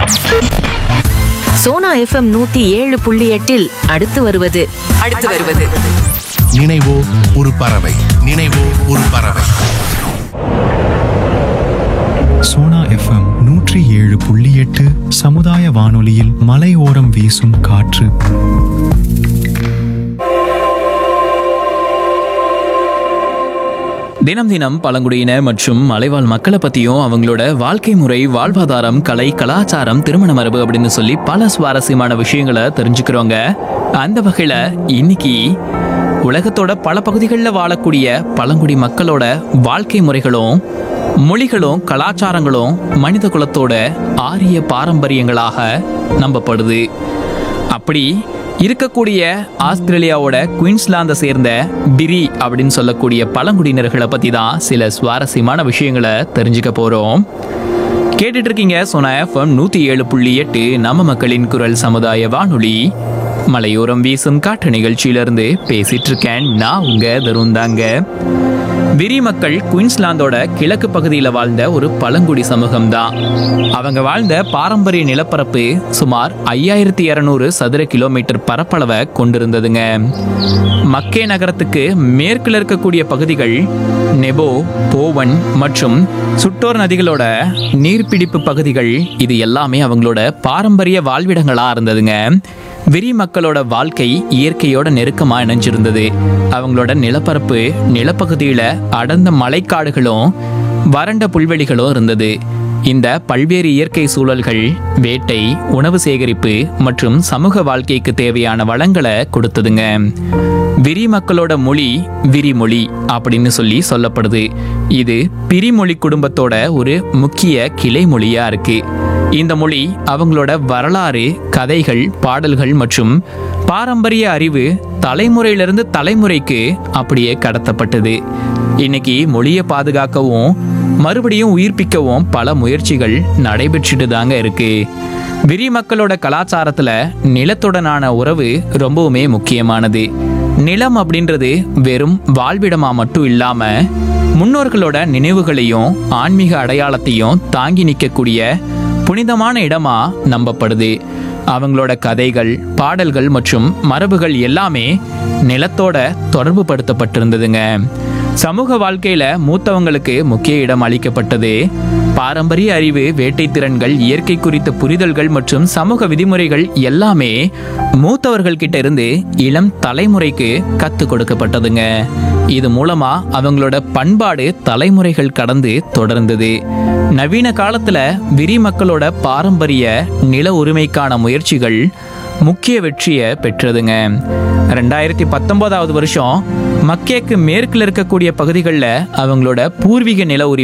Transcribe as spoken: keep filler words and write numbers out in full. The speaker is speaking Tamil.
சோனா எஃப்எம் நூத்தி ஏழு புள்ளி எட்டில் அடுத்து வருவது அடுத்து வருவது நினைவோ ஒரு பறவை நினைவோ ஒரு பறவை. சோனா எஃப்எம் நூற்றி ஏழு புள்ளி எட்டு சமுதாய வானொலியில் மலையோரம் வீசும் காற்று. தினம் தினம் பழங்குடியின மற்றும் மலைவாழ் மக்களை பத்தியும் அவங்களோட வாழ்க்கை முறை, வாழ்வாதாரம், கலை, கலாச்சாரம், திருமண மரபு அப்படின்னு சொல்லி பல சுவாரஸ்யமான விஷயங்களை தெரிஞ்சுக்கிறோங்க. அந்த வகையில இன்னைக்கு உலகத்தோட பல பகுதிகளில் வாழக்கூடிய பழங்குடி மக்களோட வாழ்க்கை முறைகளும் மொழிகளும் கலாச்சாரங்களும் மனித குலத்தோட ஆரிய பாரம்பரியங்களாக நம்பப்படுது. அப்படி இருக்கக்கூடிய ஆஸ்திரேலியாவோட குயின்ஸ்லாந்தை சேர்ந்த பிரி அப்படின்னு சொல்லக்கூடிய பழங்குடியினர்களை பற்றி தான் சில சுவாரஸ்யமான விஷயங்களை தெரிஞ்சுக்க போகிறோம். கேட்டுட்டு இருக்கீங்க சோனா எஃப்எம் நூற்றி ஏழு புள்ளி எட்டு நம்ம மக்களின் குரல் சமுதாய வானொலி. மலையோரம் வீசும் காற்று நிகழ்ச்சியிலிருந்து பேசிட்டு இருக்கேன் நான் உங்க தருந்தாங்க. விரி மக்கள் குயின்ஸ்லாந்தோட கிழக்கு பகுதியில் வாழ்ந்த ஒரு பழங்குடி சமூகம் தான். அவங்க வாழ்ந்த பாரம்பரிய நிலப்பரப்பு சுமார் ஐயாயிரத்தி இருநூறு சதுர கிலோமீட்டர் பரப்பளவை கொண்டிருந்ததுங்க. மக்கே நகரத்துக்கு மேற்கில் இருக்கக்கூடிய பகுதிகள் நெபோ, போவன் மற்றும் சுட்டோர் நதிகளோட நீர்பிடிப்பு பகுதிகள், இது எல்லாமே அவங்களோட பாரம்பரிய வாழ்விடங்களா இருந்ததுங்க. விரி மக்களோட வாழ்க்கை இயற்கையோட நெருக்கமாக இணைஞ்சிருந்தது. அவங்களோட நிலப்பரப்பு நிலப்பகுதியில் அடர்ந்த மலைக்காடுகளும் வறண்ட புல்வெளிகளும் இருந்தது. இந்த பல்வேறு இயற்கை சூழல்கள் வேட்டை, உணவு சேகரிப்பு மற்றும் சமூக வாழ்க்கைக்கு தேவையான வளங்களை கொடுத்ததுங்க. விரி மக்களோட மொழி விரிமொழி அப்படின்னு சொல்லி சொல்லப்படுது. இது பிரிமொழி குடும்பத்தோட ஒரு முக்கிய கிளை மொழியா இருக்கு. இந்த மொழி அவங்களோட வரலாறு, கதைகள், பாடல்கள் மற்றும் பாரம்பரிய அறிவு தலைமுறையிலிருந்து தலைமுறைக்கு அப்படியே கடத்தப்பட்டது. இன்னைக்கு மொழியை பாதுகாக்கவும் மறுபடியும் உயிர்ப்பிக்கவும் பல முயற்சிகள் நடைபெற்றுட்டு தாங்க இருக்கு. விரி மக்களோட கலாச்சாரத்துல நிலத்துடனான உறவு ரொம்பவுமே முக்கியமானது. நிலம் அப்படின்றது வெறும் வாழ்விடமா மட்டும் இல்லாம முன்னோர்களோட நினைவுகளையும் ஆன்மீக அடையாளத்தையும் தாங்கி நிற்கக்கூடிய புனிதமான இடமா நம்பப்படுது. அவங்களோட கதைகள், பாடல்கள் மற்றும் மரபுகள் எல்லாமே நிலத்தோட தொடர்பு படுத்தப்பட்டிருந்ததுங்க. சமூக வாழ்க்கையில மூத்தவங்களுக்கு முக்கிய இடம் அளிக்கப்பட்டது. பாரம்பரிய அறிவு, வேட்டை திறன்கள், இயற்கை குறித்த புரிதல்கள் மற்றும் சமூக விதிமுறைகள் எல்லாமே மூத்தவர்கள் கிட்ட இருந்து இளம் தலைமுறைக்கு கத்து கொடுக்கப்பட்டதுங்க. இது மூலமா அவங்களோட பண்பாடு தலைமுறைகள் கடந்து தொடர்ந்தது. நவீன காலத்துல விரி மக்களோட பாரம்பரிய நில உரிமைக்கான முயற்சிகள் முக்கிய வெற்றியை பெற்றதுங்க. ரெண்டாயிரத்தி பத்தொன்பதாவது வருஷம் மக்கேக்கு மேற்கில் இருக்கக்கூடிய பகுதிகளில் அவங்களோட பூர்வீக நில உரிமை